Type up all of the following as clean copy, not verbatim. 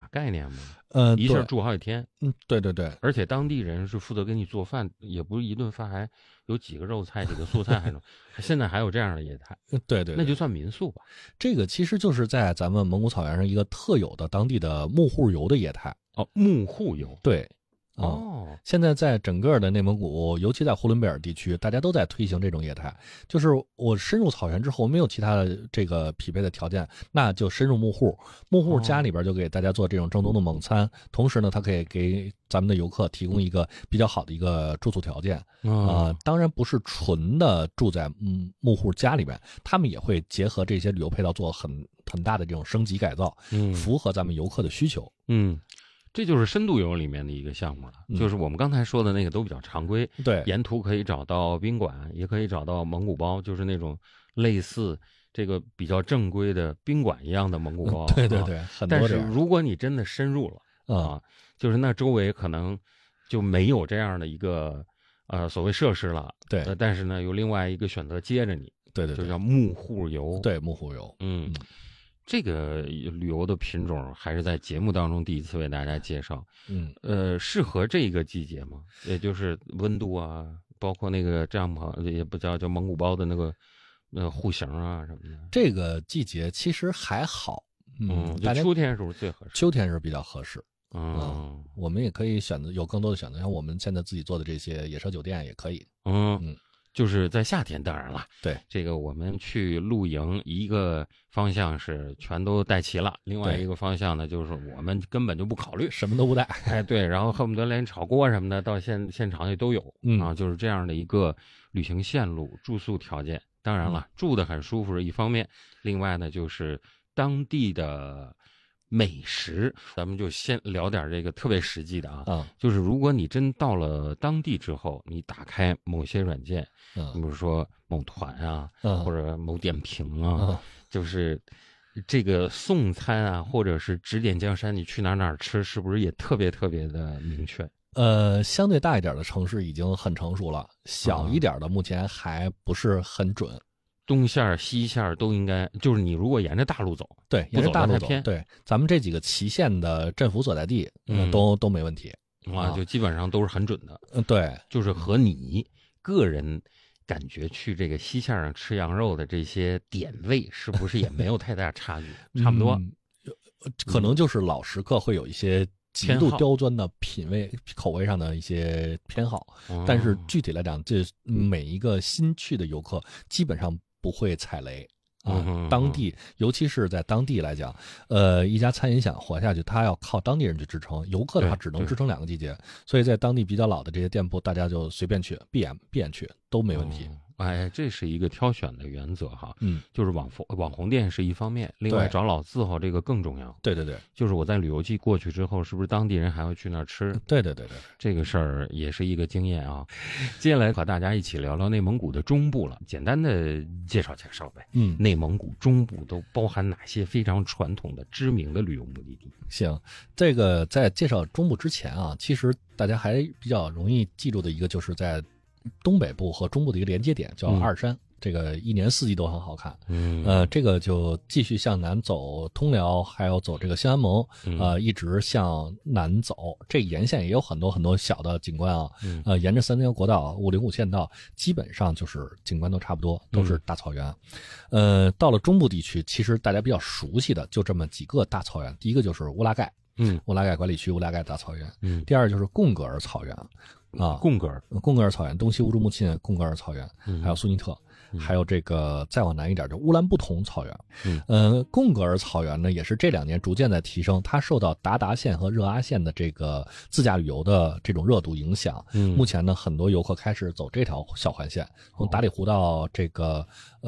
概念吗？一下住好几天。 对对对， 而且当地人是负责给你做饭，也不是一顿饭还有几个肉菜几个素菜还能现在还有这样的业态。 对对， 那就算民宿吧。 这个其实就是在咱们蒙古草原上一个特有的当地的木户游的业态。 木户游。 对。现在在整个的内蒙古，尤其在呼伦贝尔地区，大家都在推行这种业态。就是我深入草原之后，没有其他的这个匹配的条件，那就深入木户。木户家里边就给大家做这种正宗的蒙餐，同时呢，它可以给咱们的游客提供一个比较好的一个住宿条件。当然不是纯的住在木户家里边，他们也会结合这些旅游配套做很大的这种升级改造，符合咱们游客的需求。 这就是深度游里面的一个项目了，就是我们刚才说的那个都比较常规， 对， 沿途可以找到宾馆，也可以找到蒙古包，就是那种类似这个比较正规的宾馆一样的蒙古包。 对对对，很多。 但是如果你真的深入了就是那周围可能就没有这样的一个所谓设施了。 对， 但是呢有另外一个选择接着你。 对对， 就叫木户游。 对，木户游。 这个旅游的品种还是在节目当中第一次为大家介绍。适合这个季节吗？也就是温度啊，包括那个帐篷也不叫蒙古包的那个户型啊什么的。 这个季节其实还好。 就秋天是不是最合适？ 秋天是比较合适。我们也可以选择有更多的选择，像我们现在自己做的这些野车酒店也可以。 就是在夏天，当然了， 对这个我们去露营，一个方向是全都带齐了，另外一个方向呢，就是我们根本就不考虑， 什么都不带。 对，然后恨不得连炒锅什么的到现场里都有。就是这样的一个旅行线路，住宿条件，当然了，住得很舒服是一方面，另外呢就是当地的美食，咱们就先聊点这个特别实际的就是如果你真到了当地之后，你打开某些软件，比如说某团或者某点评就是这个送餐或者是指点江山，你去哪儿吃，是不是也特别特别的明确？ 相对大一点的城市已经很成熟了，小一点的目前还不是很准。 东线西线都应该，就是你如果沿着大路走， 对，沿着大路走，对，咱们这几个旗县的镇府所在地，都没问题。 就基本上都是很准的。 对， 就是和你个人感觉去这个西线上吃羊肉的这些点位，是不是也没有太大差距？差不多。 可能就是老食客会有一些极度刁钻的品味口味上的一些偏好，但是具体来讲，这每一个新去的游客基本上不会踩雷。当地尤其是在当地来讲，一家餐饮想活下去，它要靠当地人去支撑，游客的话只能支撑2个季节，所以在当地比较老的这些店铺，大家就随便去，闭眼去都没问题。 这是一个挑选的原则哈。就是网红店是一方面，另外找老字号这个更重要。 对对对， 就是我在旅游季过去之后，是不是当地人还要去那儿吃？ 对对对对， 这个事儿也是一个经验啊。接下来和大家一起聊聊内蒙古的中部了，简单的介绍呗。内蒙古中部都包含哪些非常传统的知名的旅游目的地？ 行，这个在介绍中部之前其实大家还比较容易记住的一个，就是在东北部和中部的一个连接点叫阿尔山，这个一年四季都很好看。这个就继续向南走通辽，还有走这个兴安盟，一直向南走，这沿线也有很多很多小的景观沿着3条国道505县道，基本上就是景观都差不多，都是大草原。到了中部地区，其实大家比较熟悉的就这么几个大草原，第一个就是乌拉盖，乌拉盖管理区乌拉盖大草原，第二就是贡格尔草原。贡格尔草原，东西乌珠穆沁贡格尔草原，还有苏尼特，还有这个再往南一点就乌兰布统草原。贡格尔草原呢，也是这2年逐渐在提升，它受到达达县和热阿县的这个自驾旅游的这种热度影响。目前呢，很多游客开始走这条小环线，从达里湖到这个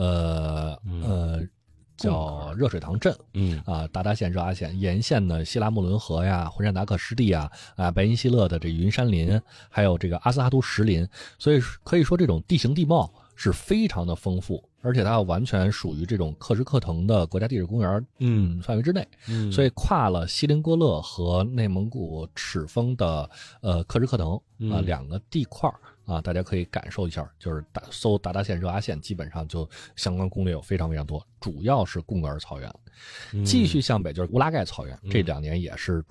叫热水塘镇，达达县、热阿县沿线呢，西拉木伦河呀、浑善达克湿地白音希勒的这云山林，还有这个阿斯哈图什林，所以可以说这种地形地貌是非常的丰富，而且它完全属于这种克什克腾的国家地质公园范围之内，所以跨了锡林郭勒和内蒙古赤峰的克什克腾2个地块大家可以感受一下，就是搜达达县、热阿县，基本上就相关攻略有非常非常多，主要是贡格尔草原。继续向北就是乌拉盖草原，这2年也是